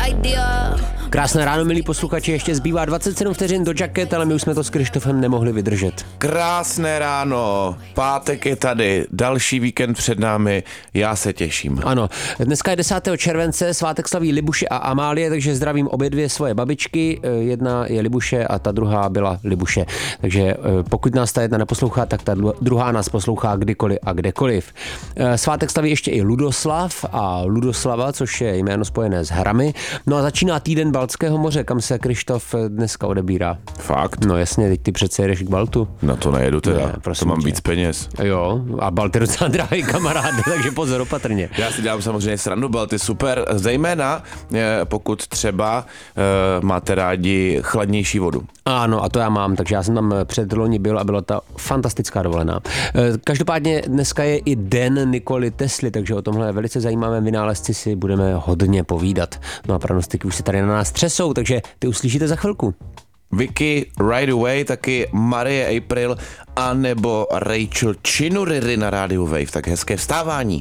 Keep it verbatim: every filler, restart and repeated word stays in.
Krásné ráno, milí posluchači, ještě zbývá dvacet sedm vteřin do Jacket, ale my už jsme to s Krištofem nemohli vydržet. Krásné ráno, pátek je tady, další víkend před námi, já se těším. Ano, dneska je desátého července, svátek slaví Libuše a Amálie, takže zdravím obě dvě svoje babičky, jedna je Libuše a ta druhá byla Libuše. Takže pokud nás ta jedna neposlouchá, tak ta druhá nás poslouchá kdykoliv a kdekoliv. Svátek slaví ještě i Ludoslav a Ludoslava, což je jméno spojené s hrami. No a začíná týden Baltského moře, kam se Krištof dneska odebírá. Fakt? No jasně, teď ty přece jedeš k Baltu. Na to nejedu teda, ne, to mám tě. víc peněz. Jo, a Balt je docela drahý kamarád, takže pozor, opatrně. Já si dělám samozřejmě srandu, Balt je super, zejména pokud třeba uh, máte rádi chladnější vodu. Ano, a to já mám, takže já jsem tam před loni byl a byla ta fantastická dovolená. Každopádně dneska je i den Nikoli Tesly, takže o tomhle velice zajímavém vynálezci si budeme hodně povídat. No a pranostiky už se tady na nás třesou, takže ty uslyšíte za chvilku. Vicky, Right Away, taky Marie April a nebo Rachel Chinuriri na rádiu Wave. Tak hezké vstávání.